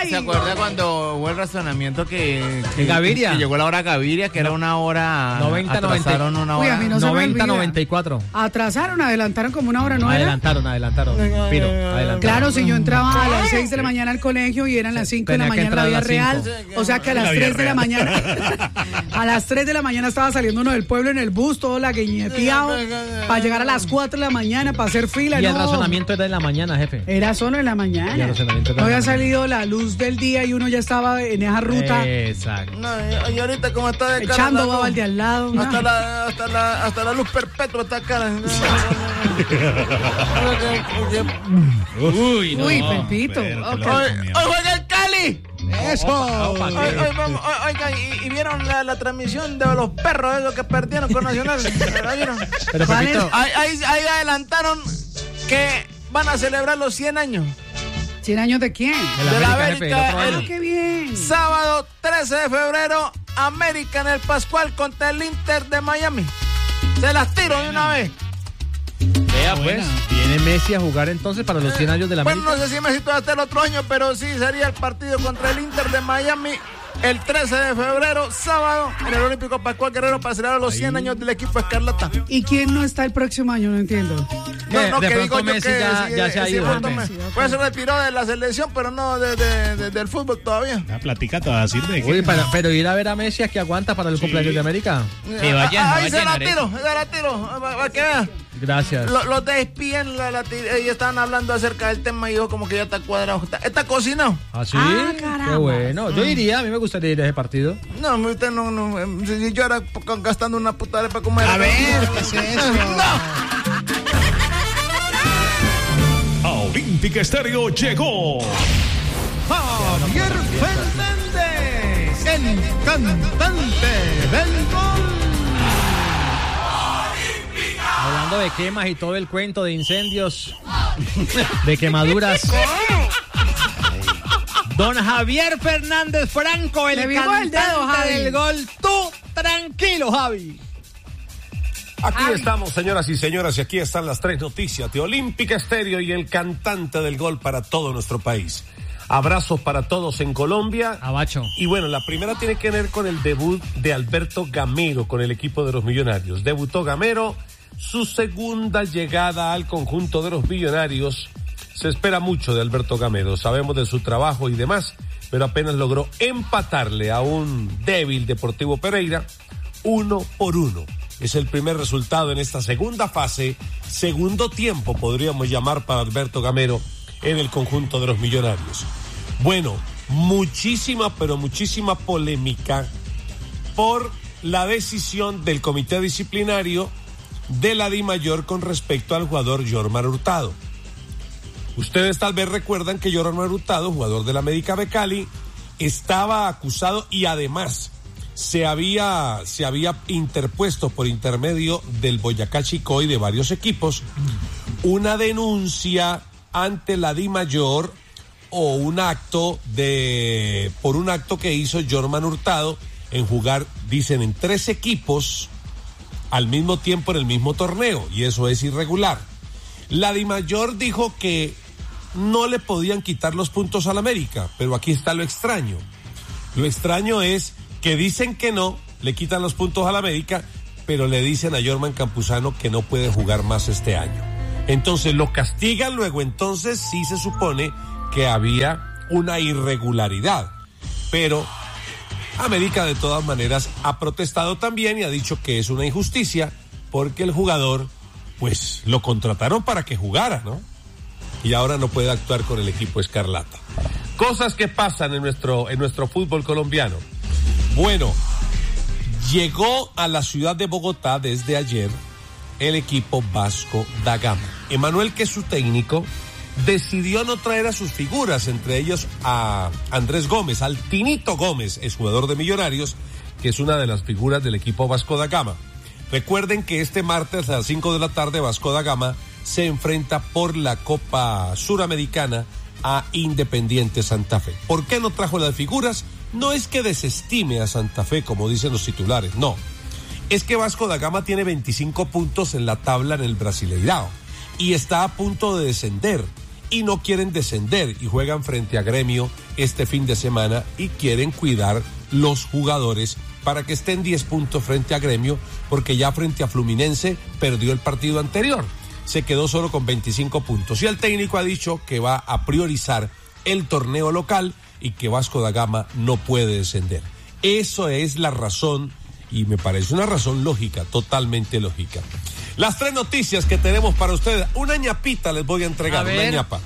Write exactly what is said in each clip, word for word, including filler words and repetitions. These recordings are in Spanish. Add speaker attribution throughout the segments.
Speaker 1: ¿Se acuerda cuando hubo el razonamiento que, que,
Speaker 2: Gaviria?
Speaker 1: que llegó la hora Gaviria, que era una hora,
Speaker 2: noventa, noventa.
Speaker 1: atrasaron una
Speaker 3: Uy,
Speaker 1: hora.
Speaker 3: a mí no se me
Speaker 2: noventa,
Speaker 3: olvida.
Speaker 2: noventa y cuatro.
Speaker 3: Atrasaron, adelantaron como una hora, ¿no era?
Speaker 2: Adelantaron, adelantaron. Piro, adelantaron.
Speaker 3: Claro, si yo entraba a las seis de la mañana al colegio y eran las cinco de la
Speaker 2: Tenía que
Speaker 3: mañana en la
Speaker 2: entrar
Speaker 3: vida
Speaker 2: a las
Speaker 3: real,
Speaker 2: cinco.
Speaker 3: o sea que a las
Speaker 4: La vida
Speaker 3: tres de la
Speaker 4: real.
Speaker 3: mañana, a las tres de la mañana estaba saliendo uno del pueblo en el bus, todo lagueñeteado, para llegar a las cuatro de la mañana, para hacer fila.
Speaker 2: Y el
Speaker 3: no.
Speaker 2: razonamiento era en la mañana, jefe.
Speaker 3: Era solo en la
Speaker 2: Y
Speaker 3: mañana.
Speaker 2: el razonamiento era
Speaker 3: No
Speaker 2: en la
Speaker 3: había
Speaker 2: mañana.
Speaker 3: salido la luz del día y uno ya estaba en esa ruta,
Speaker 2: Exacto.
Speaker 5: No, y ahorita como está de cara.
Speaker 3: echando
Speaker 5: la
Speaker 3: baba
Speaker 5: luz,
Speaker 3: al de al lado. no.
Speaker 5: Hasta la, hasta, la, hasta la luz perpetua está cara.
Speaker 4: Uy, no.
Speaker 3: Uy, Pepito.
Speaker 4: Pero,
Speaker 3: Ok.
Speaker 4: que lo
Speaker 5: Hoy,
Speaker 4: comió.
Speaker 5: hoy juega el Cali.
Speaker 3: Eso.
Speaker 5: Hoy, hoy vamos- hoy- oiga, y, y vieron la, la transmisión de los perros esos que perdieron con Nacional. ¿La vieron?
Speaker 2: Pero,
Speaker 3: ¿Cuál
Speaker 2: Pepito,
Speaker 3: es?
Speaker 5: Ahí, ahí, ahí adelantaron que van a celebrar los cien años.
Speaker 3: ¿Cien años de quién?
Speaker 2: el
Speaker 5: de la
Speaker 2: América, jefe, el otro
Speaker 5: América,
Speaker 2: año.
Speaker 3: Ah, qué bien.
Speaker 5: Sábado trece de febrero, América en el Pascual contra el Inter de Miami. Se las tiro de una vez.
Speaker 2: Vea, pues, viene Messi a jugar entonces para los cien años de la
Speaker 5: Bueno,
Speaker 2: América.
Speaker 5: no sé si me cito hasta el otro año, pero sí sería el partido contra el Inter de Miami el trece de febrero, sábado, en el Olímpico Pascual Guerrero para celebrar los cien años del equipo Escarlata.
Speaker 3: ¿Y quién no está el próximo año? No entiendo.
Speaker 5: No, no,
Speaker 2: de
Speaker 5: que
Speaker 2: pronto
Speaker 5: digo yo
Speaker 2: Messi
Speaker 5: que
Speaker 2: ya-
Speaker 5: sí,
Speaker 2: ya se ha
Speaker 5: sí,
Speaker 2: ido,
Speaker 5: pronto
Speaker 2: jefe.
Speaker 5: me-
Speaker 3: Sí, ok.
Speaker 5: pues se retiró de la selección, pero no de, de- de- del fútbol todavía.
Speaker 4: La platica te va a decir de
Speaker 2: Uy,
Speaker 4: qué.
Speaker 2: pero, pero ir a ver a Messi aquí aguanta para el cumpleaños de América.
Speaker 1: Que vayan,
Speaker 5: Ah, ahí
Speaker 1: vayan,
Speaker 5: se la
Speaker 1: Arezo.
Speaker 5: tiro, se la tiro, para, para que vean.
Speaker 2: Gracias.
Speaker 5: Lo- Los de E S P N la, la tir- ellos estaban hablando acerca del tema y yo como que ya está cuadrado. Está, está cocinado.
Speaker 2: ¿Ah, sí?
Speaker 3: Ah, caramba.
Speaker 2: Qué bueno. Yo iría, a mí me gustaría ir a ese partido.
Speaker 5: No, usted no, no, eh, si yo era p- gastando una puta para comer.
Speaker 4: A ver, ¿qué es eso?
Speaker 6: A Olímpica Estéreo llegó
Speaker 4: Javier Fernández, el cantante del gol.
Speaker 2: Hablando de quemas y todo el cuento de incendios, de quemaduras. Don Javier Fernández Franco, el
Speaker 3: Le vimos el
Speaker 2: cantante
Speaker 3: dedo, Javi.
Speaker 2: del gol. Tú, tranquilo, Javi.
Speaker 7: Aquí estamos, señoras y señores, y aquí están las tres noticias de Olímpica Estéreo y el cantante del gol para todo nuestro país. Abrazos para todos en Colombia.
Speaker 2: Abacho.
Speaker 7: Y bueno, la primera tiene que ver con el debut de Alberto Gamero con el equipo de los Millonarios. Debutó Gamero, su segunda llegada al conjunto de los Millonarios. Se espera mucho de Alberto Gamero, sabemos de su trabajo y demás, pero apenas logró empatarle a un débil Deportivo Pereira uno por uno. Es el primer resultado en esta segunda fase, segundo tiempo podríamos llamar para Alberto Gamero en el conjunto de los Millonarios. Bueno, muchísima, pero muchísima polémica por la decisión del comité disciplinario de la DIMAYOR con respecto al jugador Jormar Hurtado. Ustedes tal vez recuerdan que Jormar Hurtado, jugador de la América de Cali, estaba acusado y además se había, se había interpuesto por intermedio del Boyacá Chicó y de varios equipos una denuncia ante la DIMAYOR o un acto de por un acto que hizo Jormar Hurtado en jugar, dicen, en tres equipos al mismo tiempo en el mismo torneo, y eso es irregular. La DIMAYOR dijo que no le podían quitar los puntos al América, pero aquí está lo extraño. Lo extraño es que dicen que no, le quitan los puntos al América, pero le dicen a Jorman Campuzano que no puede jugar más este año. Entonces lo castigan, luego entonces sí se supone que había una irregularidad, pero América de todas maneras ha protestado también y ha dicho que es una injusticia porque el jugador, pues, lo contrataron para que jugara, ¿no? Y ahora no puede actuar con el equipo Escarlata. Cosas que pasan en nuestro, en nuestro fútbol colombiano. Bueno, llegó a la ciudad de Bogotá desde ayer el equipo Vasco da Gama. Emanuel, que es su técnico, decidió no traer a sus figuras, entre ellos a Andrés Gómez, al Tinito Gómez, es jugador de Millonarios, que es una de las figuras del equipo Vasco da Gama. Recuerden que este martes a las cinco de la tarde Vasco da Gama se enfrenta por la Copa Suramericana a Independiente Santa Fe. ¿Por qué no trajo las figuras? No es que desestime a Santa Fe, como dicen los titulares, no. Es que Vasco da Gama tiene veinticinco puntos en la tabla en el Brasileirao y está a punto de descender. y no quieren descender y juegan frente a Gremio este fin de semana y quieren cuidar los jugadores para que estén diez puntos frente a Gremio, porque ya frente a Fluminense perdió el partido anterior. Se quedó solo con veinticinco puntos y el técnico ha dicho que va a priorizar el torneo local y que Vasco da Gama no puede descender. Eso es la razón y me parece una razón lógica, totalmente lógica. Las tres noticias que tenemos para ustedes, una ñapita les voy a entregar,
Speaker 2: A
Speaker 7: una
Speaker 2: ver.
Speaker 7: ñapa.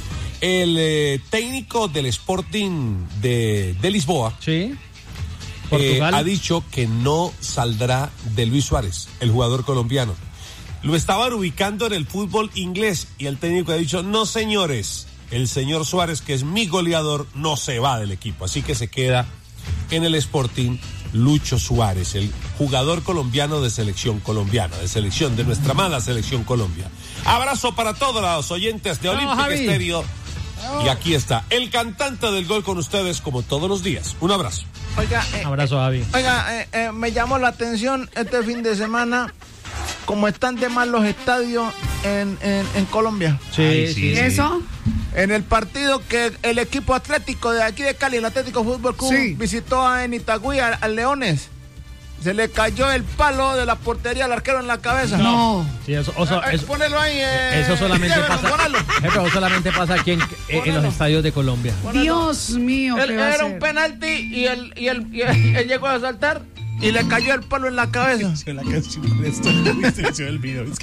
Speaker 7: El eh, técnico del Sporting de, de Lisboa
Speaker 2: Sí.
Speaker 7: eh,
Speaker 2: Portugal.
Speaker 7: ha dicho que no saldrá de Luis Suárez, el jugador colombiano. Lo estaban ubicando en el fútbol inglés y el técnico ha dicho, no señores, el señor Suárez, que es mi goleador, no se va del equipo. Así que se queda en el Sporting Lucho Suárez, el jugador colombiano de selección colombiana, de selección, de nuestra amada selección Colombia. Abrazo para todos los oyentes de
Speaker 2: Vamos,
Speaker 7: Olímpica
Speaker 2: Javi.
Speaker 7: Estéreo. Y aquí está, el cantante del gol con ustedes como todos los días. Un abrazo.
Speaker 5: Oiga, eh,
Speaker 2: Abrazo, Javi.
Speaker 5: oiga eh, eh, me llamó la atención este fin de semana como están de mal los estadios en, en, en Colombia.
Speaker 2: Sí,
Speaker 6: Ay,
Speaker 2: sí.
Speaker 6: sí.
Speaker 3: ¿Y eso?
Speaker 5: En el partido que el equipo atlético de aquí de Cali, el Atlético Fútbol Club,
Speaker 3: Sí.
Speaker 5: visitó a, en Itagüí a- al Leones, se le cayó el palo de la portería al arquero en la cabeza.
Speaker 3: No.
Speaker 2: Sí, eso, o sea,
Speaker 5: Eh,
Speaker 2: eso-
Speaker 5: ponelo ahí. eh,
Speaker 2: eso solamente
Speaker 5: llévelo,
Speaker 2: pasa.
Speaker 5: ponelo.
Speaker 2: Jefe, eso solamente pasa aquí en, en los estadios de Colombia.
Speaker 3: Dios mío,
Speaker 5: Él-
Speaker 3: ¿qué va a
Speaker 5: era
Speaker 3: hacer?
Speaker 5: un penalti y él, y, él, y él- él llegó a saltar y le cayó el palo en la cabeza.
Speaker 4: Se la canción de esto, ¿viste? Se el video. Es que,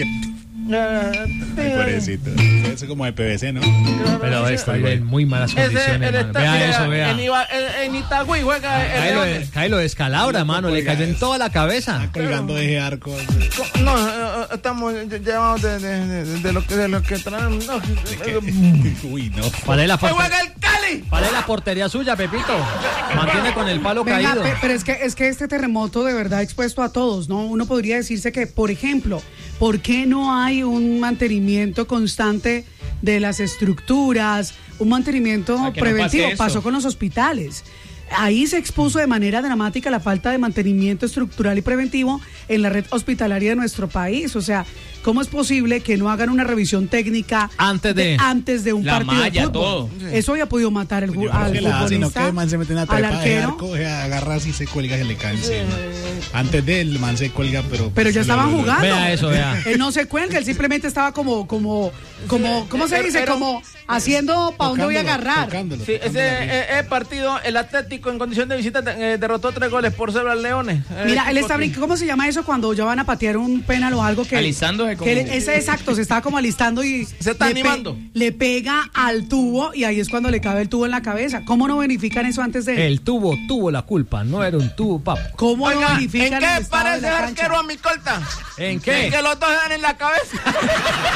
Speaker 4: ay, pobrecito. Eso es como de P V C, ¿no?
Speaker 2: Pero está en muy malas
Speaker 5: Ese,
Speaker 2: condiciones,
Speaker 5: él
Speaker 2: mano.
Speaker 5: está-
Speaker 2: Vea
Speaker 5: mira,
Speaker 2: eso, vea.
Speaker 5: En, Iba- en- en Itagüí juega el
Speaker 2: Cae lo, de,
Speaker 5: Leones.
Speaker 2: cae lo de escalabra, mano. Le cayó en toda la cabeza.
Speaker 4: Colgando de ese arco.
Speaker 5: No, eh, eh, estamos llevados de, de, de, de lo que de lo que traen. No,
Speaker 4: Uy, no.
Speaker 2: ¿Cuál es la,
Speaker 5: ¡Que
Speaker 2: porte-
Speaker 5: juega el Cali!
Speaker 2: cuál es la portería suya, Pepito? Mantiene con el palo
Speaker 3: Venga,
Speaker 2: caído.
Speaker 3: pe- pero es que, es que este terremoto de verdad ha expuesto a todos, ¿no? Uno podría decirse que, por ejemplo, ¿por qué no hay un mantenimiento constante de las estructuras, un mantenimiento
Speaker 1: Para que no
Speaker 3: preventivo?
Speaker 1: pase eso.
Speaker 3: Pasó con los hospitales. Ahí se expuso de manera dramática la falta de mantenimiento estructural y preventivo en la red hospitalaria de nuestro país. O sea, ¿cómo es posible que no hagan una revisión técnica
Speaker 2: Antes de-
Speaker 3: antes de un
Speaker 1: La
Speaker 3: partido de
Speaker 1: malla,
Speaker 3: fútbol?
Speaker 1: todo.
Speaker 3: Eso había podido matar el,
Speaker 4: Yo
Speaker 3: ju-
Speaker 4: creo
Speaker 3: al
Speaker 4: que la hace, no
Speaker 3: futbolista,
Speaker 4: que el man se mete en una
Speaker 3: al
Speaker 4: trepa de
Speaker 3: arquero.
Speaker 4: arco, se agarra así, se cuelga y se le cae encima. Antes de él, el man se cuelga, pero...
Speaker 3: Pero ya
Speaker 4: se lo-
Speaker 3: estaban
Speaker 4: lo- lo-
Speaker 3: jugando.
Speaker 2: Vea eso, vea.
Speaker 3: Él no se cuelga, él simplemente estaba como, como, como, ¿cómo se dice?
Speaker 5: Pero-
Speaker 3: Como haciendo para dónde voy a
Speaker 4: tocándolo,
Speaker 3: agarrar.
Speaker 4: tocándolo,
Speaker 5: Sí,
Speaker 4: tocándolo
Speaker 5: ese
Speaker 4: arriba.
Speaker 5: eh, eh, partido, el Atlético en condición de visita eh, derrotó tres goles por cero al Leones. El
Speaker 3: Mira, él
Speaker 5: equipo
Speaker 3: está
Speaker 5: que-
Speaker 3: brincando. ¿Cómo se llama eso cuando ya van a patear un penal o algo que.
Speaker 1: Alistándose como-
Speaker 3: que él- ese exacto, se estaba como alistando y.
Speaker 5: Se está
Speaker 3: le pe-
Speaker 5: animando.
Speaker 3: le pega al tubo y ahí es cuando le cabe el tubo en la cabeza. ¿Cómo no verifican eso antes de.?
Speaker 2: El tubo tuvo la culpa, no era un tubo, papo.
Speaker 3: ¿Cómo no
Speaker 5: Oiga, ¿en
Speaker 3: verifican el
Speaker 5: qué
Speaker 3: estado de
Speaker 5: parece
Speaker 3: la cancha?
Speaker 5: arquero a mi colta?
Speaker 2: ¿En qué?
Speaker 5: Que los dos dan en la cabeza.